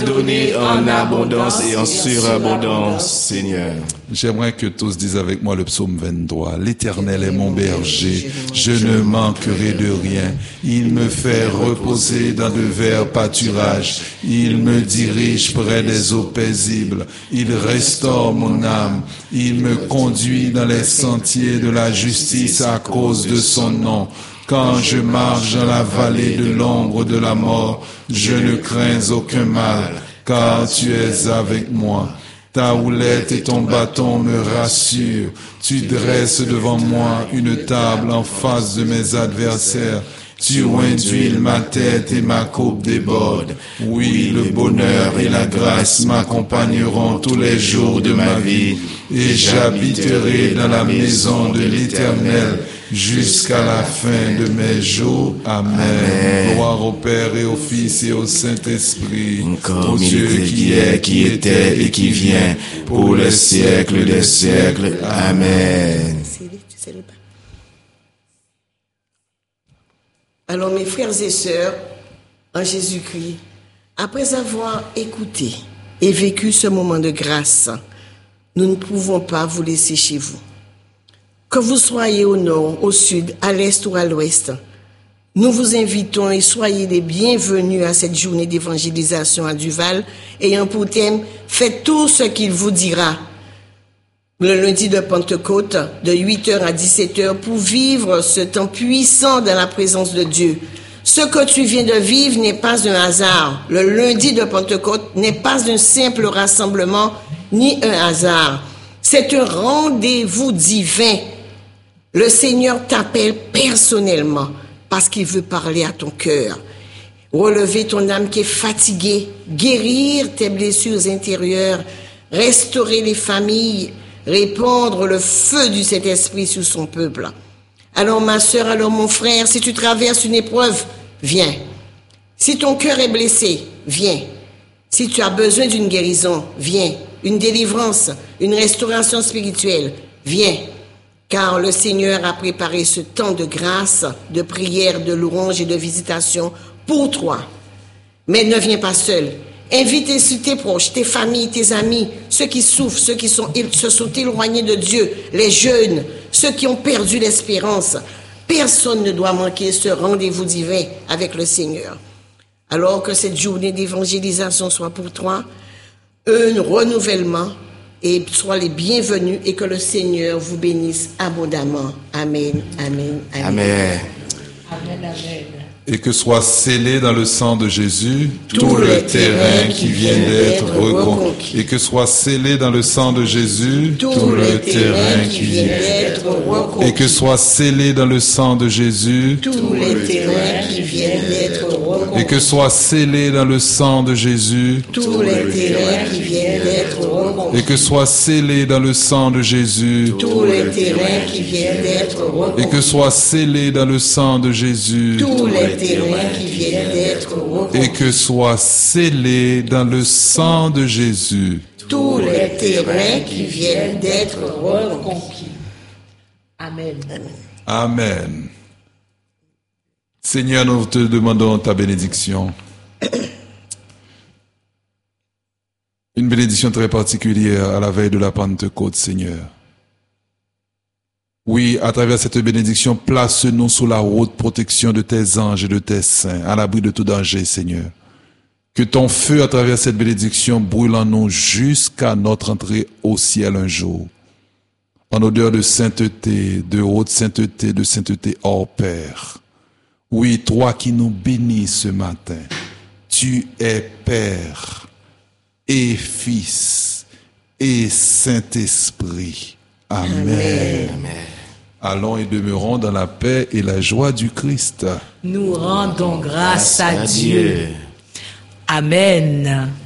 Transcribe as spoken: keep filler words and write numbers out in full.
Donner en abondance et en surabondance, Seigneur. J'aimerais que tous disent avec moi le psaume vingt-trois. L'Éternel est mon berger, je ne manquerai de rien. Il me fait reposer dans de verts pâturages. Il me dirige près des eaux paisibles. Il restaure mon âme. Il me conduit dans les sentiers de la justice à cause de son nom. Quand je marche dans la vallée de l'ombre de la mort, je ne crains aucun mal, car tu es avec moi. Ta houlette et ton bâton me rassurent. Tu dresses devant moi une table en face de mes adversaires. Tu induis ma tête et ma coupe déborde. Oui, le bonheur et la grâce m'accompagneront tous les jours de ma vie, et j'habiterai dans la maison de l'Éternel jusqu'à la fin de mes jours. Amen. Amen. Gloire au Père et au Fils et au Saint-Esprit, au Dieu qui est, qui était et qui vient, pour les siècles des siècles. Amen. Alors mes frères et sœurs, en Jésus-Christ, après avoir écouté et vécu ce moment de grâce, nous ne pouvons pas vous laisser chez vous. Que vous soyez au nord, au sud, à l'est ou à l'ouest, nous vous invitons et soyez les bienvenus à cette journée d'évangélisation à Duval, ayant pour thème « Faites tout ce qu'il vous dira ». Le lundi de Pentecôte, de huit heures à dix-sept heures, pour vivre ce temps puissant dans la présence de Dieu. Ce que tu viens de vivre n'est pas un hasard. Le lundi de Pentecôte n'est pas un simple rassemblement, ni un hasard. C'est un rendez-vous divin. Le Seigneur t'appelle personnellement parce qu'il veut parler à ton cœur. Relever ton âme qui est fatiguée, guérir tes blessures intérieures, restaurer les familles, répandre le feu du Saint-Esprit sur son peuple. Alors ma sœur, alors mon frère, si tu traverses une épreuve, viens. Si ton cœur est blessé, viens. Si tu as besoin d'une guérison, viens. Une délivrance, une restauration spirituelle, viens. Car le Seigneur a préparé ce temps de grâce, de prière, de louange et de visitation pour toi. Mais ne viens pas seul. Invite tes proches, tes familles, tes amis, ceux qui souffrent, ceux qui sont, se sont éloignés de Dieu, les jeunes, ceux qui ont perdu l'espérance. Personne ne doit manquer ce rendez-vous divin avec le Seigneur. Alors que cette journée d'évangélisation soit pour toi un renouvellement, et sois les bienvenus et que le Seigneur vous bénisse abondamment. Amen, amen, amen. Amen. Amen, amen. Et que soit scellé dans le sang de Jésus tout, tout le, le terrain qui vient d'être reconquis. Et que soit scellé dans le sang de Jésus tout, tout le terrain qui vient d'être reconquis. Et que soit scellé dans le sang de Jésus tout le terrain qui vient d'être reconquis. Et que soit scellé dans le sang de Jésus tout le terrain qui vient d'être reconquis. Et que soit scellé dans le sang de Jésus tout le terrain qui vient d'être reconquis. Et que soit scellé dans le sang de Jésus tout le terrain qui vient d'être reconquis. Et que soit scellé dans le sang de Jésus tous les terrains qui viennent d'être reconquis. Amen. Amen. Seigneur, nous te demandons ta bénédiction. Une bénédiction très particulière à la veille de la Pentecôte, Seigneur. Oui, à travers cette bénédiction, place-nous sous la haute protection de tes anges et de tes saints, à l'abri de tout danger, Seigneur. Que ton feu, à travers cette bénédiction, brûle en nous jusqu'à notre entrée au ciel un jour. En odeur de sainteté, de haute sainteté, de sainteté hors pair. Oui, toi qui nous bénis ce matin, tu es Père et Fils et Saint-Esprit. Amen. Amen. Amen. Allons et demeurons dans la paix et la joie du Christ. Nous rendons grâce, grâce à, à Dieu. Dieu. Amen.